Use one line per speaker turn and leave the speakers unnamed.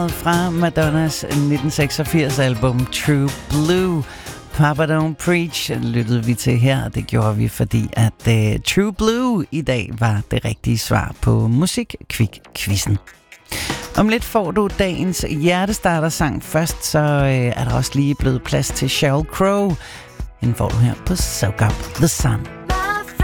fra Madonnas 1986 album True Blue. Papa Don't Preach lyttede vi til her, og det gjorde vi, fordi at True Blue i dag var det rigtige svar på Musikquiz-quizzen. Om lidt får du dagens hjertestarter-sang først, så er der også lige blevet plads til Sheryl Crow. Den får du her på Soak Up The Sun.